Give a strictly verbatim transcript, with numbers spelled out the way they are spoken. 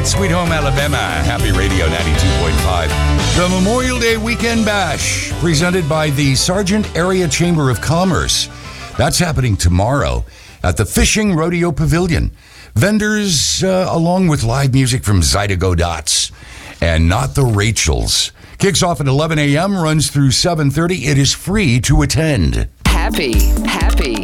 Sweet Home Alabama, Happy Radio ninety-two point five. The Memorial Day Weekend Bash, presented by the Sargent Area Chamber of Commerce. That's happening tomorrow at the Fishing Rodeo Pavilion. Vendors, uh, along with live music from Zydeco Dots and Not the Rachels. Kicks off at eleven a.m., runs through seven thirty. It is free to attend. Happy, happy.